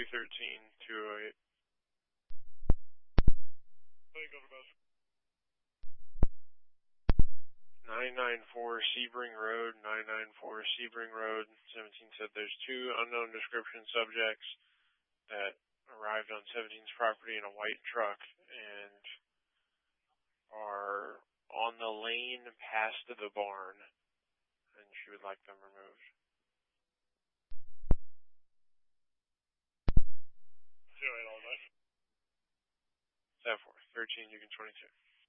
213-208. Go to bus. 994 Sebring Road, 994 Sebring Road. 17 said there's two unknown description subjects that arrived on 17's property in a white truck and are on the lane past the barn, and she would like them removed. 08 all day. 7-4, 13, Yukon 22.